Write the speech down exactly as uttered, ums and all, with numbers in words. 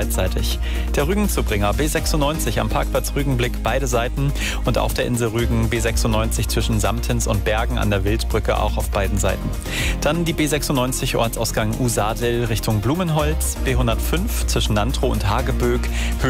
beidseitig. Der Rügenzubringer B sechsundneunzig am Parkplatz Rügenblick beide Seiten und auf der Insel Rügen B sechsundneunzig zwischen Samtens und Bergen an der Wildbrücke auch auf beiden Seiten. Dann die B sechsundneunzig Ortsausgang Usadel Richtung Blumenholz, B hundertfünf zwischen Nantrow und Hageböck,